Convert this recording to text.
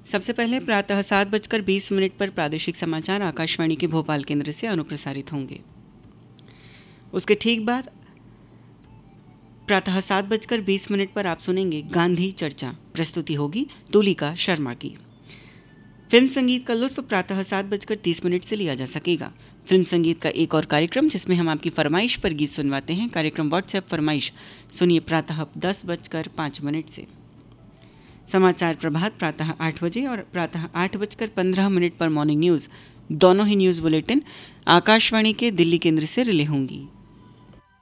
सबसे पहले प्रातः 7:20 पर प्रादेशिक समाचार आकाशवाणी के भोपाल केंद्र से अनुप्रसारित होंगे। उसके ठीक बाद प्रातः 7:20 पर आप सुनेंगे गांधी चर्चा। प्रस्तुति होगी तुलिका शर्मा की। फिल्म संगीत का लुत्फ प्रातः 7:30 से लिया जा सकेगा। फिल्म संगीत का एक और कार्यक्रम जिसमें हम आपकी फरमाइश पर गीत सुनवाते हैं, कार्यक्रम व्हाट्सएप फरमाइश सुनिए प्रातः 10:05 से। समाचार प्रभात प्रातः 8 बजे और प्रातः 8:15 पर मॉर्निंग न्यूज़, दोनों ही न्यूज़ बुलेटिन आकाशवाणी के दिल्ली केंद्र से रिले होंगी।